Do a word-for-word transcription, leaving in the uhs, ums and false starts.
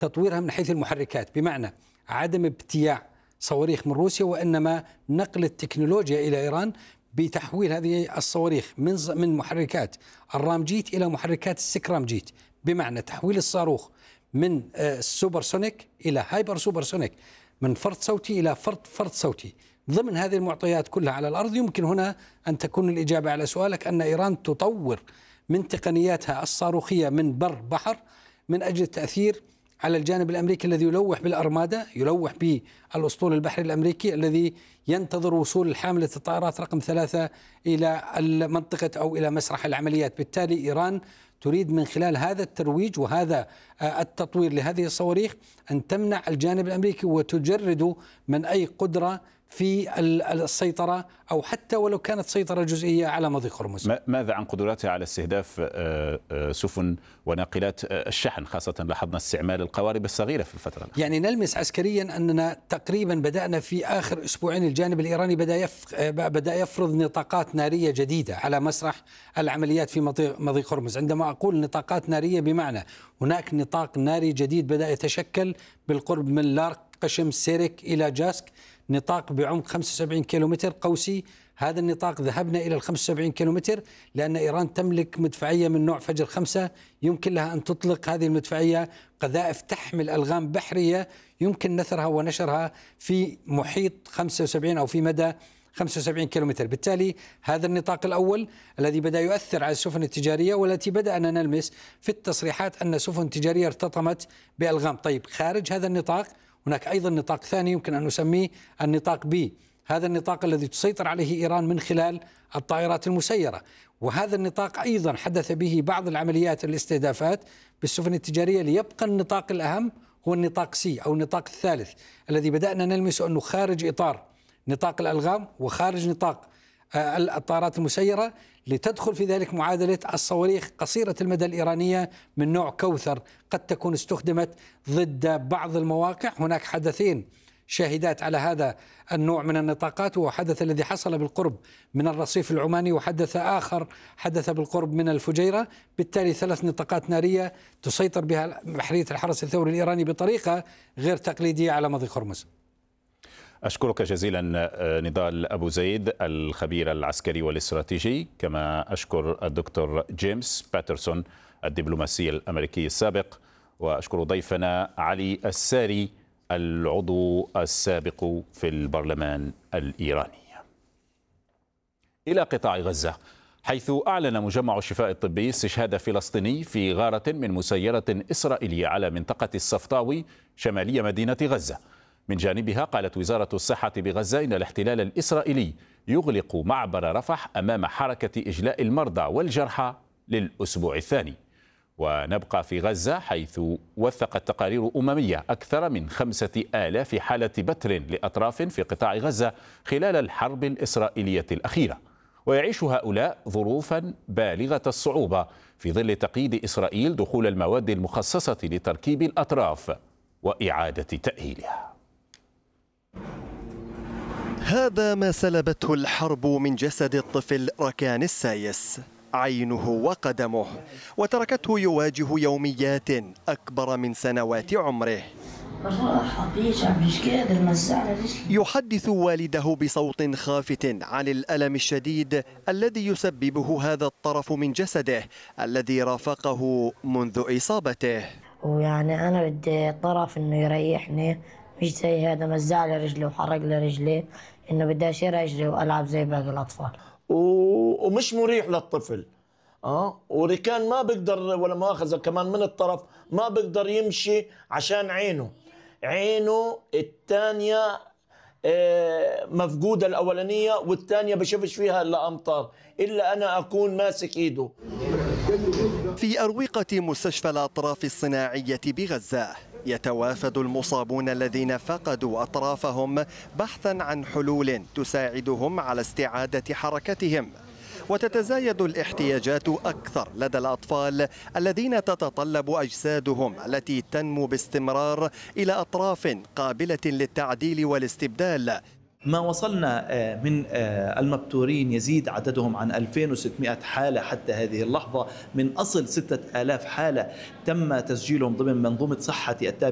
تطويرها من حيث المحركات، بمعنى عدم ابتياع صواريخ من روسيا، وإنما نقل التكنولوجيا إلى إيران بتحويل هذه الصواريخ من من محركات الرامجيت إلى محركات السكرامجيت، بمعنى تحويل الصاروخ من السوبرسونيك إلى هايبر سوبرسونيك، من فرد صوتي إلى فرد فرد صوتي. ضمن هذه المعطيات كلها على الأرض يمكن هنا أن تكون الإجابة على سؤالك أن إيران تطور من تقنياتها الصاروخية من بر بحر من أجل التأثير على الجانب الأمريكي الذي يلوح بالأرمادة، يلوح بالأسطول البحري الأمريكي الذي ينتظر وصول حاملة الطائرات رقم ثلاثة إلى المنطقة أو إلى مسرح العمليات. بالتالي إيران تريد من خلال هذا الترويج وهذا التطوير لهذه الصواريخ أن تمنع الجانب الأمريكي وتجرده من أي قدرة في السيطرة أو حتى ولو كانت سيطرة جزئية على مضيق هرمز. ماذا عن قدراتها على استهداف سفن وناقلات الشحن، خاصة لاحظنا استعمال القوارب الصغيرة في الفترة الأخيرة؟ يعني نلمس عسكريا أننا تقريبا بدأنا في آخر أسبوعين الجانب الإيراني بدأ بدأ يفرض نطاقات نارية جديدة على مسرح العمليات في مضيق هرمز. عندما أقول نطاقات نارية بمعنى هناك نطاق ناري جديد بدأ يتشكل بالقرب من لارق قشم سيرك إلى جاسك، نطاق بعمق خمسة وسبعين كيلومتر قوسي. هذا النطاق ذهبنا إلى ال خمسة وسبعين كيلومتر لأن إيران تملك مدفعية من نوع فجر خمسة يمكن لها أن تطلق هذه المدفعية قذائف تحمل ألغام بحرية يمكن نثرها ونشرها في محيط خمسة وسبعين أو في مدى خمسة وسبعين كيلومتر. بالتالي هذا النطاق الأول الذي بدأ يؤثر على السفن التجارية، والتي بدأنا نلمس في التصريحات أن سفن تجارية ارتطمت بألغام. طيب خارج هذا النطاق هناك أيضا نطاق ثاني يمكن أن نسميه النطاق بي، هذا النطاق الذي تسيطر عليه إيران من خلال الطائرات المسيرة، وهذا النطاق أيضا حدث به بعض العمليات الاستهدافات بالسفن التجارية. ليبقى النطاق الأهم هو النطاق سي أو النطاق الثالث الذي بدأنا نلمس أنه خارج إطار نطاق الألغام وخارج نطاق الطائرات المسيرة، لتدخل في ذلك معادلة الصواريخ قصيرة المدى الإيرانية من نوع كوثر قد تكون استخدمت ضد بعض المواقع. هناك حدثين شاهدات على هذا النوع من النطاقات، وهو حدث الذي حصل بالقرب من الرصيف العماني وحدث آخر حدث بالقرب من الفجيرة. بالتالي ثلاث نطاقات نارية تسيطر بها بحرية الحرس الثوري الإيراني بطريقة غير تقليدية على مضيق هرمز. أشكرك جزيلا نضال أبو زيد الخبير العسكري والاستراتيجي، كما أشكر الدكتور جيمس باترسون الدبلوماسي الأمريكي السابق، وأشكر ضيفنا علي الساري العضو السابق في البرلمان الإيراني. إلى قطاع غزة، حيث أعلن مجمع الشفاء الطبي استشهاد فلسطيني في غارة من مسيرة إسرائيلية على منطقة الصفطاوي شمالية مدينة غزة. من جانبها قالت وزارة الصحة بغزة إن الاحتلال الإسرائيلي يغلق معبر رفح أمام حركة إجلاء المرضى والجرحى للأسبوع الثاني. ونبقى في غزة، حيث وثقت تقارير أممية أكثر من خمسة آلاف حالة بتر لأطراف في قطاع غزة خلال الحرب الإسرائيلية الأخيرة، ويعيش هؤلاء ظروفا بالغة الصعوبة في ظل تقييد إسرائيل دخول المواد المخصصة لتركيب الأطراف وإعادة تأهيلها. هذا ما سلبته الحرب من جسد الطفل ركان السايس، عينه وقدمه، وتركته يواجه يوميات أكبر من سنوات عمره. يحدث والده بصوت خافت عن الألم الشديد الذي يسببه هذا الطرف من جسده الذي رافقه منذ إصابته. ويعني أنا بدي طرف إنه يريحني، مش زي هذا مزع لي رجلي وحرق لي رجلي، إنه بدي أشيل رجلي وألعب زي باقي الأطفال. ومش مريح للطفل. اه وركان ما بيقدر ولا مؤاخذة كمان من الطرف ما بيقدر يمشي عشان عينه عينه الثانية مفقودة، الأولانية والثانية بشوفش فيها إلا أمطار، إلا أنا أكون ماسك إيده. في أروقة مستشفى الأطراف الصناعية بغزة يتوافد المصابون الذين فقدوا أطرافهم بحثا عن حلول تساعدهم على استعادة حركتهم، وتتزايد الاحتياجات أكثر لدى الأطفال الذين تتطلب أجسادهم التي تنمو باستمرار إلى أطراف قابلة للتعديل والاستبدال. ما وصلنا من المبتورين يزيد عددهم عن ألفين وستمائة حالة حتى هذه اللحظة، من أصل ستة آلاف حالة تم تسجيلهم ضمن منظومة صحة التابعة